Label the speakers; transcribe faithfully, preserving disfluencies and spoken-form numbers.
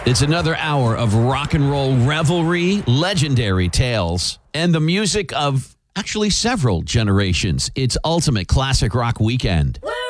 Speaker 1: It's another hour of rock and roll revelry, legendary tales, and the music of actually several generations. It's Ultimate Classic Rock Weekend.
Speaker 2: Woo!